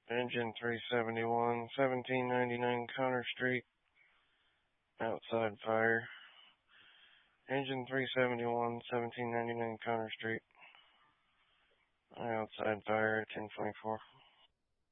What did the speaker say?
Engine 371, 1799 Connor Street, outside fire. Engine 371, 1799 Connor Street, outside fire, 1024.